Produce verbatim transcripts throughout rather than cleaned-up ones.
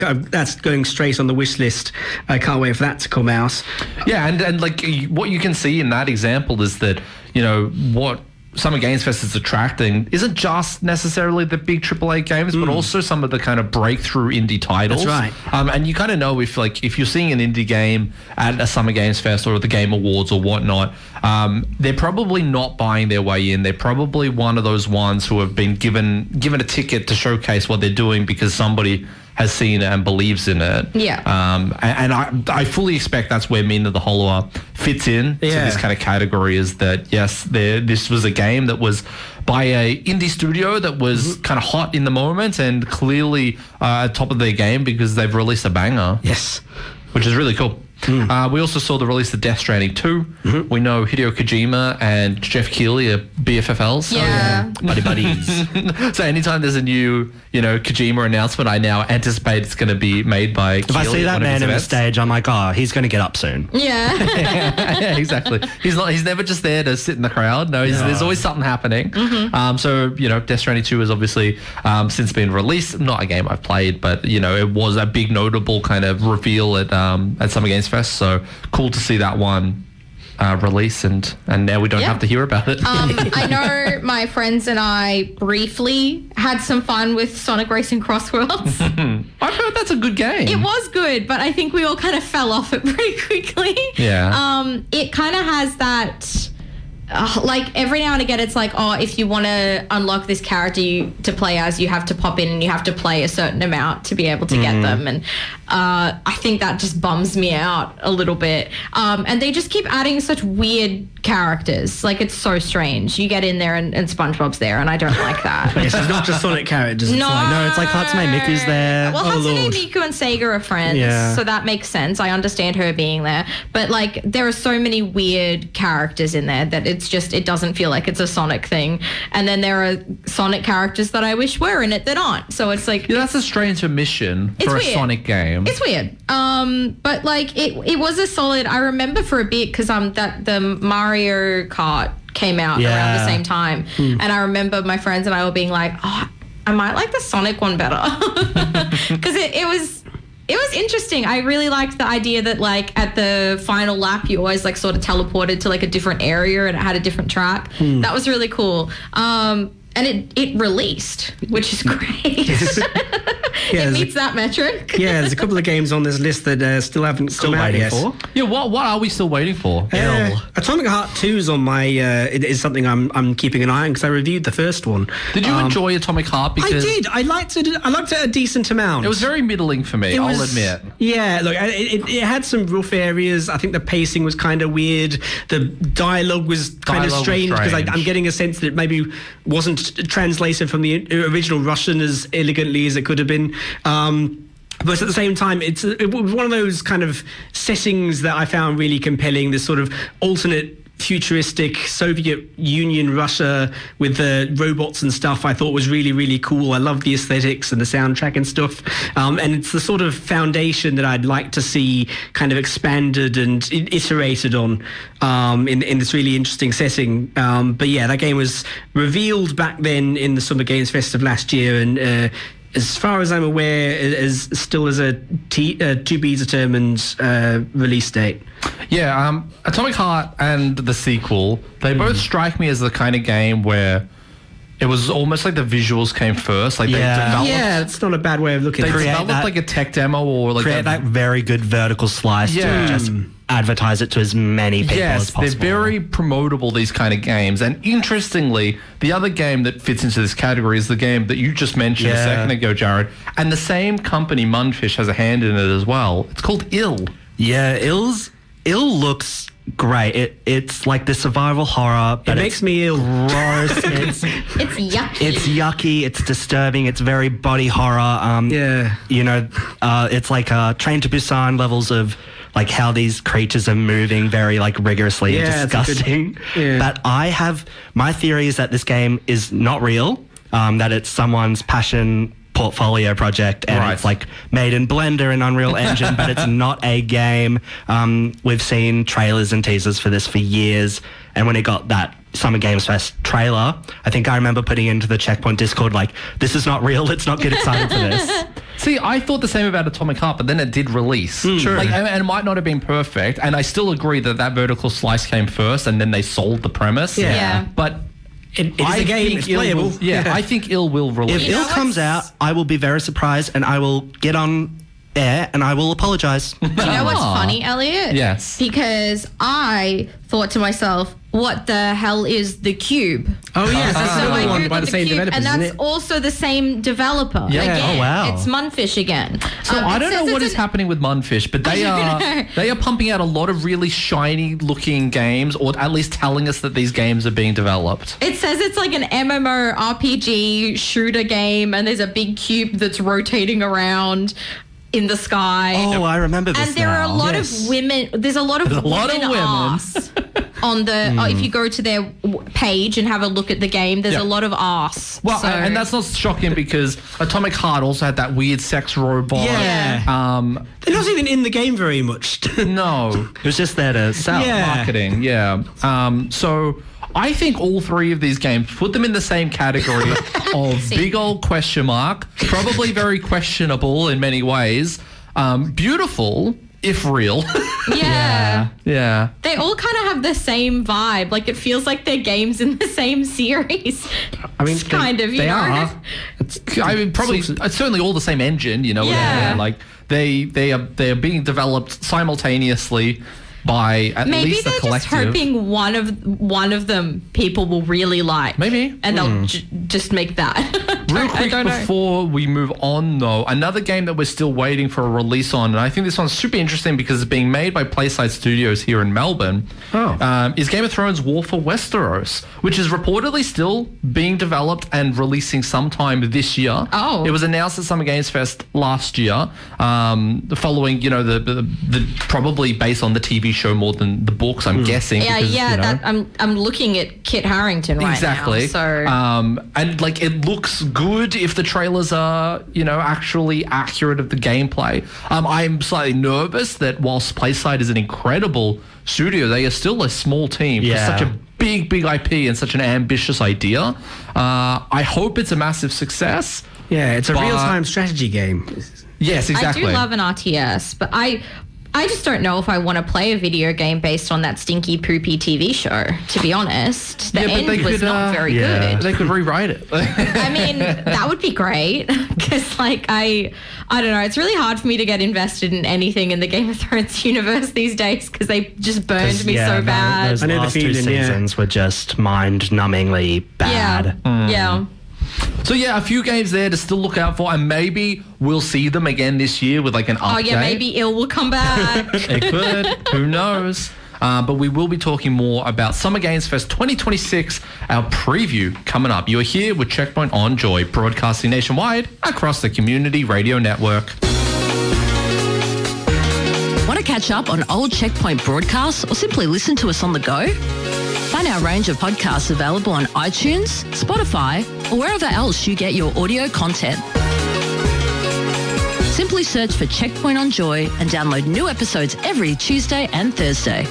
that's going straight on the wish list. I can't wait for that to come out. Yeah, and, and like what you can see in that example is that, you know, what Summer Games Fest is attracting isn't just necessarily the big triple A games, mm. but also some of the kind of breakthrough indie titles. That's right. Um, and you kind of know if like if you're seeing an indie game at a Summer Games Fest or the Game Awards or whatnot, um, they're probably not buying their way in. They're probably one of those ones who have been given given a ticket to showcase what they're doing because somebody has seen it and believes in it. Yeah. Um, and, and I, I fully expect that's where Mina the Hollower fits in yeah. to this kind of category, is that, yes, there, this was a game that was by a indie studio that was mm-hmm. kind of hot in the moment and clearly uh, at top of their game because they've released a banger. Yes. Which is really cool. Mm. Uh, we also saw the release of Death Stranding two. Mm-hmm. We know Hideo Kojima and Jeff Keighley are B F F Ls. Yeah. Oh, yeah. Buddy buddies. So anytime there's a new, you know, Kojima announcement, I now anticipate it's going to be made by If Keighley I see that man on the stage, I'm like, oh, he's going to get up soon. Yeah. Yeah, exactly. He's not. He's never just there to sit in the crowd. No, he's, no. there's always something happening. Mm-hmm. Um, so, you know, Death Stranding two has obviously um, since been released. Not a game I've played, but, you know, it was a big notable kind of reveal at um, at Summer Games Fest. So cool to see that one uh, release, and, and now we don't yeah. have to hear about it. Um, I know my friends and I briefly had some fun with Sonic Racing Cross Worlds. I've heard that's a good game. It was good, but I think we all kind of fell off it pretty quickly. Yeah. Um, it kind of has that... Uh, like every now and again it's like, oh, if you want to unlock this character you, to play as, you have to pop in and you have to play a certain amount to be able to mm. get them, and uh, I think that just bums me out a little bit, um, and they just keep adding such weird characters. Like, it's so strange. You get in there and, and SpongeBob's there, and I don't like that. Yes, it's not just Sonic characters. No, like, No, it's like Hatsune Miku's there. Well, Oh, Hatsune Lord. Miku and Sega are friends, Yeah. so that makes sense. I understand her being there. But, like, there are so many weird characters in there that it's just, it doesn't feel like it's a Sonic thing. And then there are Sonic characters that I wish were in it that aren't. So it's like... Yeah, that's a strange omission It's for a weird. Sonic game. It's weird. Um, but, like, it it was a solid... I remember for a bit, because um, that the Mario Kart came out Yeah. around the same time. And I remember my friends and I were being like, oh, I might like the Sonic one better. Because it, it was... It was interesting. I really liked the idea that, like, at the final lap, you always, like, sort of teleported to, like, a different area and it had a different track. Hmm. That was really cool. Um, and it, it released, which is great. Yeah, it there's meets a- that metric. Yeah, there's a couple of games on this list that uh, still haven't Still come out waiting yet. for. Yeah, what what are we still waiting for? Uh, Ill. Atomic Heart two is on my. Uh, it is something I'm I'm keeping an eye on because I reviewed the first one. Did you Um, enjoy Atomic Heart? I Because did. I liked it. I liked it a decent amount. it was very middling for me, It I'll was- admit. Yeah, look, it, it, it had some rough areas. I think the pacing was kind of weird. The dialogue was kind Dialogue of was strange because strange. I'm getting a sense that it maybe wasn't translated from the original Russian as elegantly as it could have been. Um, But at the same time, it's it was one of those kind of settings that I found really compelling. This sort of alternate futuristic Soviet Union Russia with the robots and stuff I thought was really, really cool. I love the aesthetics and the soundtrack and stuff. Um, and it's the sort of foundation that I'd like to see kind of expanded and i- iterated on um, in, in this really interesting setting. Um, but yeah, that game was revealed back then in the Summer Games Fest of last year, and uh, as far as I'm aware, is still as a t- uh, to be determined uh, release date. Yeah, um, Atomic Heart and the sequel, they both strike me as the kind of game where it was almost like the visuals came first. Like Yeah. they developed, Yeah, it's not a bad way of looking they at it. create developed that- like a tech demo or like Create a, that very good vertical slice Yeah. to just advertise it to as many people yes, as possible. they're very promotable, these kind of games. And interestingly, the other game that fits into this category is the game that you just mentioned a Yeah. second ago, Jared. And the same company, Mundfish, has a hand in it as well. It's called Ill. Yeah, Ill's Ill looks great. It it's like the survival horror, It but makes it's me ill. gross. it's It's yucky. it's yucky. It's disturbing. It's very body horror. Um, Yeah. you know, uh, it's like uh, Train to Busan levels of like how these creatures are moving very like rigorously Yeah, and it's a good- disgusting. yeah. But I have my theory is that this game is not real. Um, that it's someone's passion portfolio project, and Right. it's like made in Blender and Unreal Engine, but it's not a game. Um, we've seen trailers and teasers for this for years, and when it got that Summer Games Fest trailer, I think I remember putting into the Checkpoint Discord like, this is not real, let's not get excited for this. See, I thought the same about Atomic Heart, but then it did release. True. Like, and and it might not have been perfect, and I still agree that that vertical slice came first, and then they sold the premise. Yeah. Yeah. But It, it is I a game. think It's Ill playable. will- yeah, I think Ill will release. If You know Ill comes what's- out, I will be very surprised, and I will get on air and I will apologize. You know what's Aw. funny, Elliot? Yes. Because I thought to myself, what the hell is the Cube? Oh yes, that's So I another one googled by the same Cube, developers, and that's isn't it? also the same developer. Yeah. Again, Oh, wow. It's Munfish again. So Um, I it don't says know what it's is an- happening with Munfish, but they I are don't know. they are pumping out a lot of really shiny looking games, or at least telling us that these games are being developed. It says it's like an MMORPG shooter game, and there's a big cube that's rotating around in the sky. Oh, I remember this and there are a now. lot Yes. of women. There's a lot of There's a lot of women women. arse on the. oh, if you go to their w- page and have a look at the game, there's Yeah. a lot of arse. Well, So- and that's not shocking because Atomic Heart also had that weird sex robot. Yeah. Um, They're not even in the game very much. no. It was just there to sell. Yeah. Marketing, yeah. Um, so I think all three of these games, put them in the same category of See. big old question mark, probably very questionable in many ways, um, beautiful if real. yeah. yeah. They all kind of have the same vibe. Like it feels like they're games in the same series. I mean, It's kind of, you they know. are. I mean, probably Sorts it's certainly all the same engine. You know, what I Yeah. mean? Like they they are they are being developed simultaneously by at Maybe least a they're just collective. hoping one of one of them people will really like. Maybe. and they'll j- just make that. Real I quick don't know. before we move on, though, another game that we're still waiting for a release on, and I think this one's super interesting because it's being made by Playside Studios here in Melbourne, Oh. um, is Game of Thrones War for Westeros, which is reportedly still being developed and releasing sometime this year. Oh. It was announced at Summer Games Fest last year, um, following, you know, the, the, the probably based on the T V show more than the books, I'm guessing. Yeah, because, yeah. you know, That I'm I'm looking at Kit Harington right exactly. now. So um, and like it looks good if the trailers are, you know, actually accurate of the gameplay. Um, I'm slightly nervous that whilst Playside is an incredible studio, they are still a small team Yeah. for such a big, big I P and such an ambitious idea. Uh, I hope it's a massive success. Yeah, it's a But- real-time strategy game. Yes, exactly. I do love an R T S, but I I just don't know if I want to play a video game based on that stinky poopy T V show. To be honest, the Yeah, but end they was could, not uh, very yeah. good. They could rewrite it. I mean, that would be great because, like, I, I don't know. It's really hard for me to get invested in anything in the Game of Thrones universe these days because they just burned me yeah, so tho- bad. Those I know the last two feeling, yeah. seasons were just mind-numbingly bad. yeah, yeah. So yeah, a few games there to still look out for, and maybe we'll see them again this year with like an update. Oh yeah, maybe Ill will come back. It could. Who knows? Uh, but we will be talking more about Summer Games Fest twenty twenty-six, our preview coming up. You are here with Checkpoint on Joy, broadcasting nationwide across the Community Radio Network. Want to catch up on old Checkpoint broadcasts or simply listen to us on the go? Find our range of podcasts available on iTunes, Spotify, or wherever else you get your audio content. Simply search for Checkpoint on Joy and download new episodes every Tuesday and Thursday.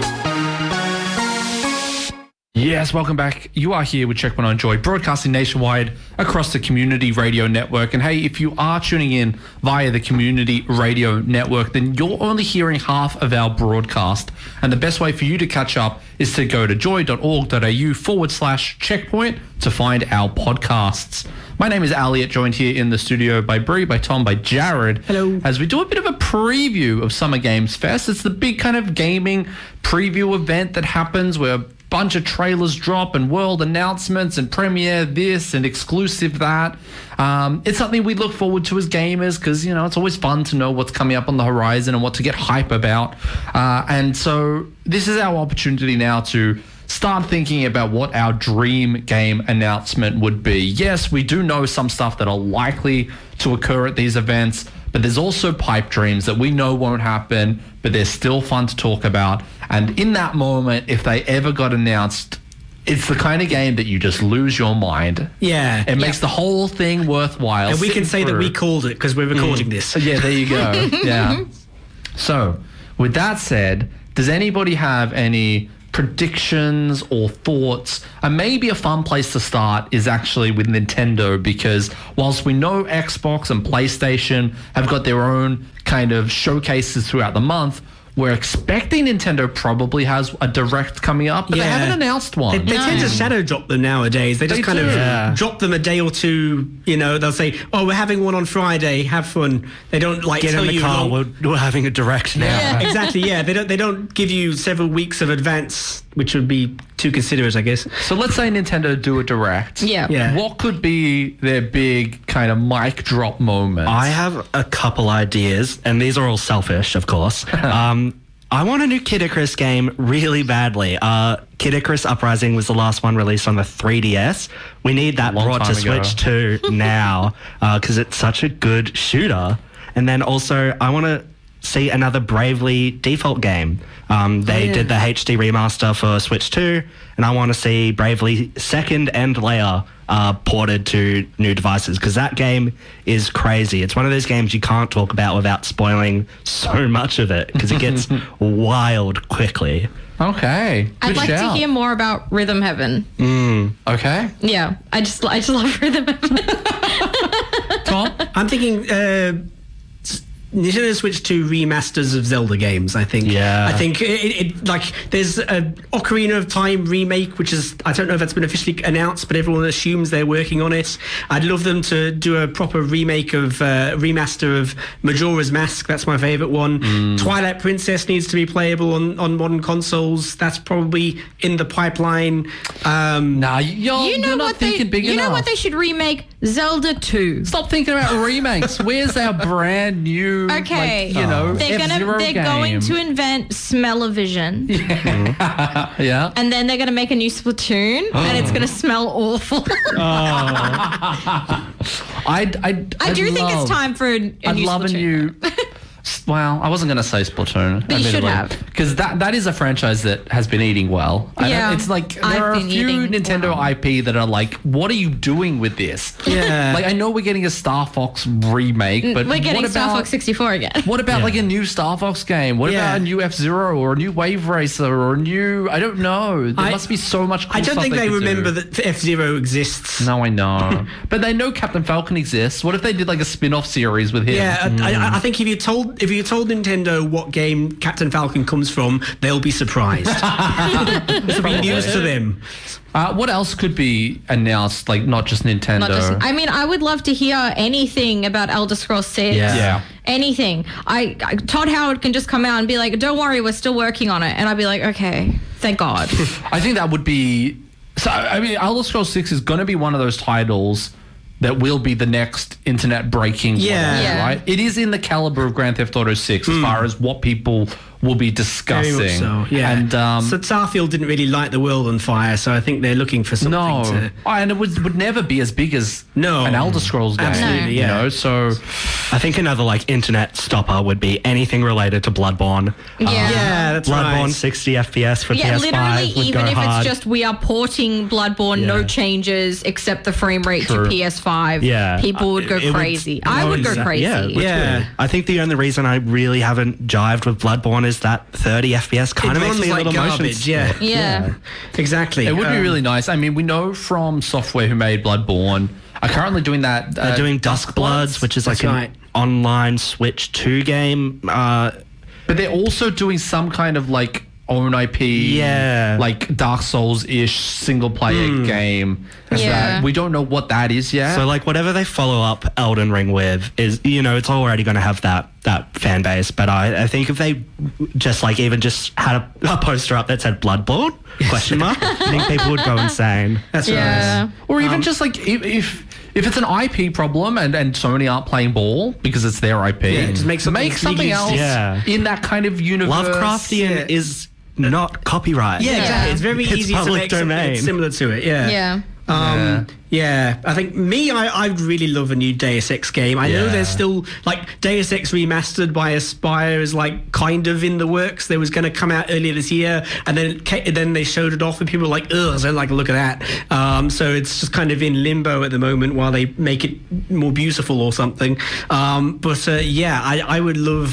Yes, welcome back. You are here with Checkpoint on Joy, broadcasting nationwide across the Community Radio Network. And hey, if you are tuning in via the Community Radio Network, then you're only hearing half of our broadcast. And the best way for you to catch up is to go to joy.org.au forward slash checkpoint to find our podcasts. My name is Elliot, joined here in the studio by Bree, by Tom, by Jared. Hello. As we do a bit of a preview of Summer Games Fest. It's the big kind of gaming preview event that happens where bunch of trailers drop and world announcements and premiere this and exclusive that. Um, it's something we look forward to as gamers because, you know, it's always fun to know what's coming up on the horizon and what to get hype about. Uh, and so this is our opportunity now to start thinking about what our dream game announcement would be. Yes, we do know some stuff that are likely to occur at these events, but there's also pipe dreams that we know won't happen, but they're still fun to talk about. And in that moment, if they ever got announced, it's the kind of game that you just lose your mind. Yeah. It makes the whole thing worthwhile. And we can sitting say that through. we called it because we're recording this. Yeah, there you go. Yeah. So, with that said, does anybody have any predictions or thoughts, and maybe a fun place to start is actually with Nintendo, because whilst we know Xbox and PlayStation have got their own kind of showcases throughout the month, we're expecting Nintendo probably has a direct coming up, but they Yeah. haven't announced one. They, they No. tend to shadow drop them nowadays. They just They kind do. of Yeah. drop them a day or two. You know, they'll say, "Oh, we're having one on Friday. Have fun." They don't like Get tell in the you. car. long- We're, we're having a direct now. Yeah. exactly. Yeah, they don't. They don't give you several weeks of advance, which would be too considerate, I guess. So let's say Nintendo do a direct. Yeah. Yeah. What could be their big kind of mic drop moment? I have a couple ideas, and these are all selfish, of course. um, I want a new Kid Icarus game really badly. Uh, Kid Icarus Uprising was the last one released on the three D S. We need that Long brought to time ago. Switch two now, because it's such a good shooter. And then also, I want to see another Bravely Default game. Um, they yeah. did the H D remaster for Switch two, and I want to see Bravely Second and Layer uh, ported to new devices, because that game is crazy. It's one of those games you can't talk about without spoiling so much of it, because it gets wild quickly. Okay. I'd Good like shout. to hear more about Rhythm Heaven. Okay. Yeah, I just I just love Rhythm Heaven. Tom? I'm thinking uh, s- Nintendo Switch two remasters of Zelda games. I think. Yeah. I think it, it, it like there's a Ocarina of Time remake, which is I don't know if that's been officially announced, but everyone assumes they're working on it. I'd love them to do a proper remake of uh, remaster of Majora's Mask. That's my favorite one. Twilight Princess needs to be playable on, on modern consoles. That's probably in the pipeline. Um, Nah, you're, You know you're not what they thinking big you enough. know what they should remake? Zelda two. Stop thinking about remakes. Where's our brand new, Okay, like, you know, they're gonna F-Zero they're game? going to invent Smell-O-Vision, Yeah. and then they're gonna make a new Splatoon, and it's gonna smell awful. I, I, I do think love, it's time for a, a I'd new love Splatoon. a new. Well, I wasn't going to say Splatoon. But you should have. Because that, that is a franchise that has been eating well. I don't- Yeah, It's like there I've are a been few eating Nintendo well. I P that are like, what are you doing with this? Yeah. Like, I know we're getting a Star Fox remake, but We're getting what Star about, Fox sixty-four again. What about like a new Star Fox game? What Yeah. about a new F-Zero or a new Wave Racer or a new... I don't know. There I- must be so much cool I don't stuff think they could remember do. that F-Zero exists. No, I know. But they know Captain Falcon exists. What if they did like a spin-off series with him? Yeah, I, I, I think if you told if you told Nintendo what game Captain Falcon comes from, they'll be surprised. This will be news to them. Uh, what else could be announced? Like not just Nintendo. Not just, I mean, I would love to hear anything about Elder Scrolls six. Yeah. Yeah. Anything. I, I Todd Howard can just come out and be like, "Don't worry, we're still working on it," and I'd be like, "Okay, thank God." I think that would be. So I mean, Elder Scrolls six is going to be one of those titles that will be the next internet breaking. Yeah. whatever, Yeah. right. It is in the caliber of Grand Theft Auto six as far as what people will be Very discussing. much so, yeah. And um, so Starfield didn't really light the world on fire, so I think they're looking for something no, to. Oh, and it would would never be as big as No. an Elder Scrolls game. Absolutely, you yeah. know. So I think another like internet stopper would be anything related to Bloodborne. Yeah. Yeah, that's Bloodborne right. sixty F P S for Yeah, P S literally, five would even go if hard. it's just we are porting Bloodborne, no Yeah. changes except the frame rate True. to P S five. Yeah. People would go It would- crazy. I no, would go exa- crazy. Yeah, literally. Yeah. I think the only reason I really haven't jived with Bloodborne is that thirty F P S kind It of makes runs me a like little motion garbage. sick. Yeah, Yeah. exactly. it would be Um, really nice. I mean, we know from software who made Bloodborne are currently doing that. They're uh, doing Dusk Bloods, which is like That's an right. online Switch two game. Uh, But they're also doing some kind of like own I P, Yeah. like Dark Souls-ish single player game. Yeah. That we don't know what that is yet. So like whatever they follow up Elden Ring with is, you know, it's already going to have that that fan base. But I, I think if they just like even just had a, a poster up that said Bloodborne question mark, I think people would go insane. That's Yeah. right. or even just like if, if if it's an I P problem and, and Sony aren't playing ball because it's their I P, Yeah, just make something make something legally else exist. in that kind of universe. Lovecraftian Yeah. is not copyright. Yeah, exactly. It's very It's easy to public make something domain. that's similar to it. Yeah. Yeah. Um, yeah. I think me, I, I'd really love a new Deus Ex game. I know Yeah. there's still like Deus Ex Remastered by Aspire is like kind of in the works. There was going to come out earlier this year, and then it ca- then they showed it off, and people were like, "Ugh, I don't like look at that." Um, so it's just kind of in limbo at the moment while they make it more beautiful or something. Um, but uh, yeah, I, I would love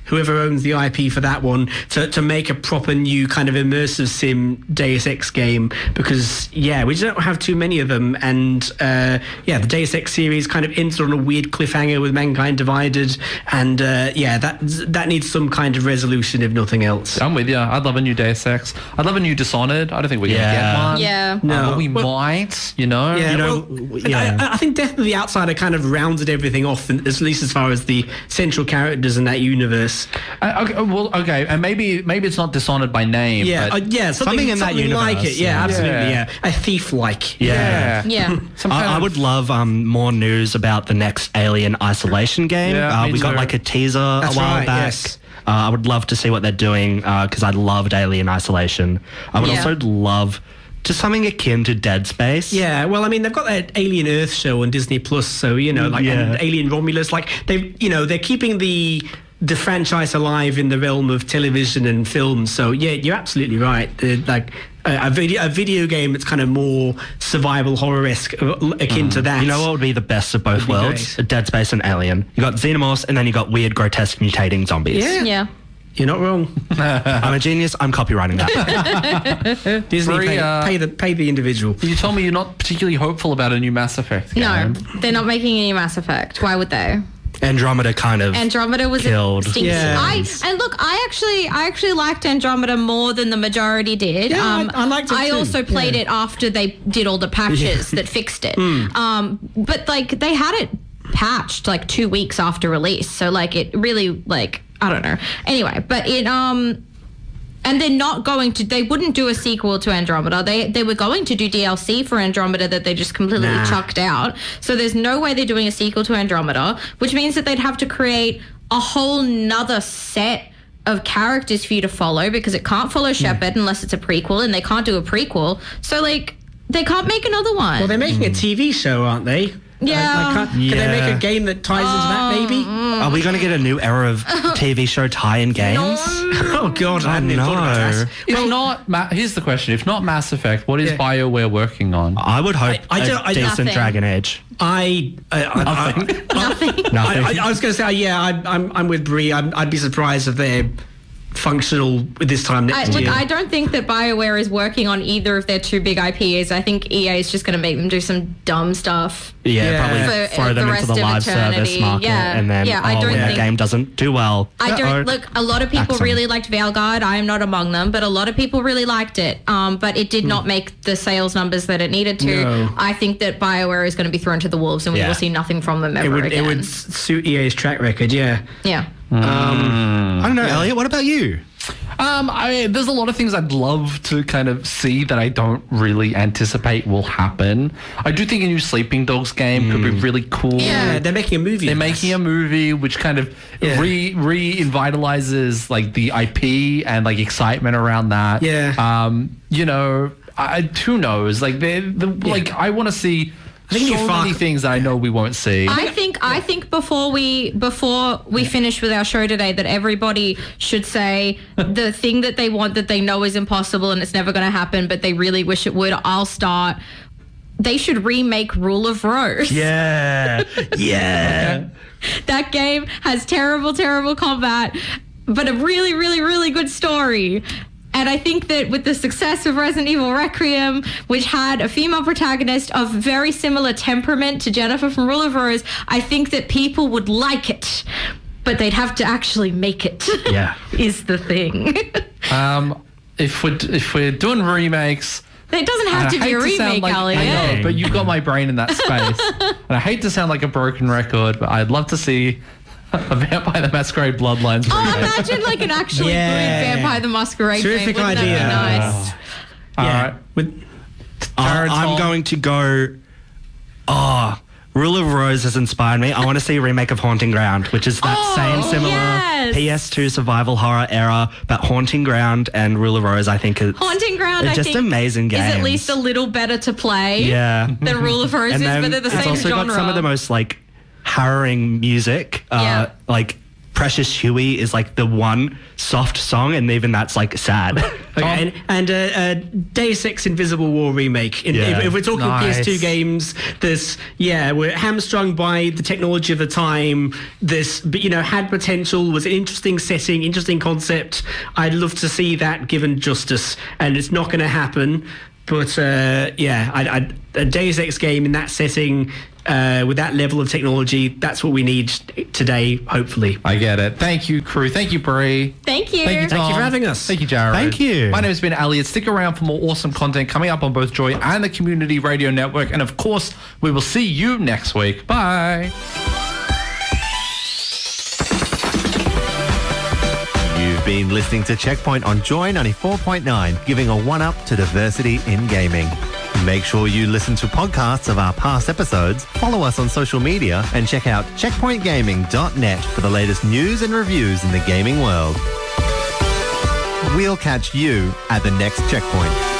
whoever owns the I P for that one to, to make a proper new kind of immersive sim Deus Ex game, because yeah, we just don't have too many of them, and uh, yeah, the Deus Ex series kind of ended on a weird cliffhanger with Mankind Divided, and uh, yeah, that that needs some kind of resolution if nothing else. I'm with you. I'd love a new Deus Ex. I'd love a new Dishonored. I don't think we're Yeah. gonna get one. Yeah. No. Uh, but we Well- might. You know. Yeah, You know, well, w- yeah. I, I think definitely the Outsider kind of rounded everything off, at least as far as the central characters in that universe. Uh, okay, well, okay, and maybe maybe it's not Dishonored by name. Yeah, but uh, yeah, something, something in that something like universe, it. Yeah, yeah. absolutely. Yeah. Yeah, a thief-like. Yeah. Yeah. some kind I, I of- would love um, more news about the next Alien Isolation game. Yeah, uh, me we got too. like a teaser That's a while right, back. yes. Uh, I would love to see what they're doing because I loved Alien Isolation. I would Yeah. also love just something akin to Dead Space. Yeah, well, I mean, they've got that Alien Earth show on Disney Plus, so you know, like Yeah. and Alien Romulus, like they, you know, they're keeping the the franchise alive in the realm of television and film. So yeah, you're absolutely right. They're like a, a video, a video game that's kind of more survival horror-esque, uh, akin to that. You know what would be the best of both Would be worlds? great. Dead Space and Alien. You got xenomorphs, and then you got weird, grotesque, mutating zombies. Yeah. Yeah. You're not wrong. I'm a genius. I'm copywriting that. Disney Free, pay, uh, pay the pay the individual. You told me you're not particularly hopeful about a new Mass Effect game. No, they're not making any Mass Effect. Why would they? Andromeda kind of. Andromeda was Killed. a stinky. Yeah. I and look, I actually, I actually liked Andromeda more than the majority did. Yeah, I- I liked it I too. also played Yeah. it after they did all the patches that fixed it. Um, but like they had it patched like two weeks after release, so like it really like I don't know. Anyway, but it um. And they're not going to. They wouldn't do a sequel to Andromeda. They they were going to do D L C for Andromeda that they just completely Nah. chucked out. So there's no way they're doing a sequel to Andromeda, which means that they'd have to create a whole nother set of characters for you to follow because it can't follow Shepard unless it's a prequel, and they can't do a prequel. So like they can't make another one. Well, they're making a T V show, aren't they? Yeah. Uh, like, can't- Can they Yeah. make a game that ties into that, maybe? Mm. Are we going to get a new era of T V show tie-in games? Oh, God, I hadn't even thought about no. that. If not, Ma- here's the question: if not Mass Effect, what is Yeah. BioWare working on? I would hope I- I a don't- I- decent Nothing. Dragon Age. I, I, I, Nothing. I, Nothing. Nothing. I, I, I was going to say, yeah, I, I'm, I'm with Brie. I'm, I'd be surprised if they're functional this time I, next look, year. I don't think that BioWare is working on either of their two big I Ps. I think E A is just going to make them do some dumb stuff. Yeah, Yeah. probably For, throw uh, them the into rest the of live service eternity. market, Yeah. and then Yeah, I oh, don't when the think- game doesn't do well. I don't uh-oh. look. A lot of people Axum. really liked Valguard. I am not among them, but a lot of people really liked it. Um, but it did not make the sales numbers that it needed to. No. I think that BioWare is going to be thrown to the wolves, and we Yeah. will see nothing from them it ever would, again. it would s- suit E A's track record, yeah. yeah. I don't know, Elliot. What about you? Um, I there's a lot of things I'd love to kind of see that I don't really anticipate will happen. I do think a new Sleeping Dogs game could be really cool. Yeah, they're making a movie. They're of making this. a movie which kind of Yeah. re revitalizes like the I P and like excitement around that. Yeah. Um, you know, I, who knows? Like they, the like I want to see think so you fuck- many things that I know we won't see. I think I think before we before we finish with our show today, that everybody should say the thing that they want that they know is impossible and it's never going to happen, but they really wish it would. I'll start. They should remake Rule of Rose. Yeah, yeah. That game has terrible, terrible combat, but a really, really, really good story. And I think that with the success of Resident Evil Requiem, which had a female protagonist of very similar temperament to Jennifer from Rule of Rose, I think that people would like it. But they'd have to actually make it. Yeah. Is the thing. Um, if we're if we're doing remakes. It doesn't have And to I be a hate to sound remake, like, Elliot. I know, but you've got my brain in that space. And I hate to sound like a broken record, but I'd love to see a Vampire the Masquerade Bloodlines Oh, remake. imagine like an actually Yeah. good Vampire the Masquerade Terrific game. Wouldn't idea. that be nice? All Yeah. right. With, I- Jared's I'm home. going to go. Oh, Rule of Rose has inspired me. I want to see a remake of Haunting Ground, which is that Oh, same similar yes. P S two survival horror era, but Haunting Ground and Rule of Rose, I think, is Haunting Ground, They're I just think, amazing is at games. least a little better to play yeah. than Rule of Roses, And then but they're the it's same also genre. got some of the most like harrowing music, uh, Yeah. like Precious Huey is like the one soft song, and even that's like sad. Okay, and, and uh, uh, Deus Ex Invisible War remake. In, Yeah. if, if we're talking Nice. P S two games, this yeah, we're hamstrung by the technology of the time. This, but you know, had potential, was an interesting setting, interesting concept. I'd love to see that given justice, and it's not going to happen. But uh, yeah, I, I, a Deus Ex game in that setting. Uh, with that level of technology, that's what we need today, hopefully. I get it. Thank you, crew. Thank you, Bree. Thank you. Thank you, Thank you Tom. for having us. Thank you, Jared. Thank you. My name has been Elliot. Stick around for more awesome content coming up on both Joy and the Community Radio Network. And of course, we will see you next week. Bye. You've been listening to Checkpoint on Joy ninety-four point nine, giving a one-up to diversity in gaming. Make sure you listen to podcasts of our past episodes, follow us on social media, and check out checkpoint gaming dot net for the latest news and reviews in the gaming world. We'll catch you at the next checkpoint.